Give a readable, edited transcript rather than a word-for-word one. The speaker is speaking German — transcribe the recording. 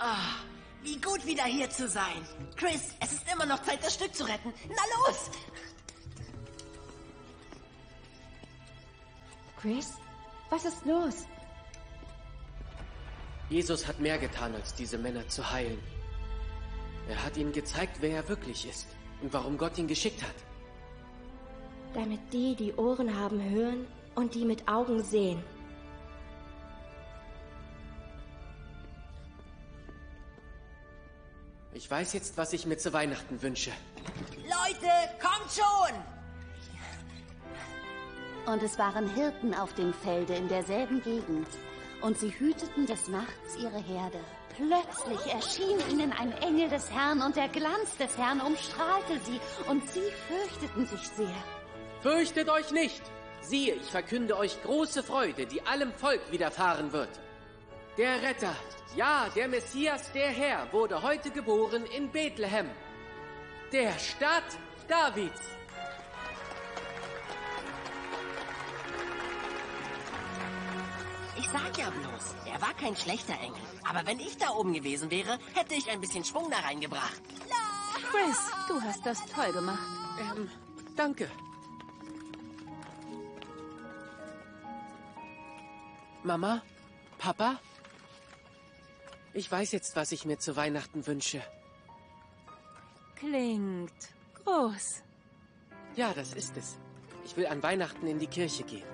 Ah, wie gut wieder hier zu sein. Chris, es ist immer noch Zeit, das Stück zu retten. Na los! Chris, was ist los? Jesus hat mehr getan, als diese Männer zu heilen. Er hat ihnen gezeigt, wer er wirklich ist und warum Gott ihn geschickt hat. Damit die, die Ohren haben, hören und die mit Augen sehen. Ich weiß jetzt, was ich mir zu Weihnachten wünsche. Leute, kommt schon! Und es waren Hirten auf dem Felde in derselben Gegend. Und sie hüteten des Nachts ihre Herde. Plötzlich erschien ihnen ein Engel des Herrn und der Glanz des Herrn umstrahlte sie. Und sie fürchteten sich sehr. Fürchtet euch nicht! Siehe, ich verkünde euch große Freude, die allem Volk widerfahren wird. Der Retter, ja, der Messias, der Herr, wurde heute geboren in Bethlehem, der Stadt Davids. Ich sag ja bloß, er war kein schlechter Engel. Aber wenn ich da oben gewesen wäre, hätte ich ein bisschen Schwung da reingebracht. Chris, du hast das toll gemacht. Danke. Mama? Papa? Ich weiß jetzt, was ich mir zu Weihnachten wünsche. Klingt groß. Ja, das ist es. Ich will an Weihnachten in die Kirche gehen.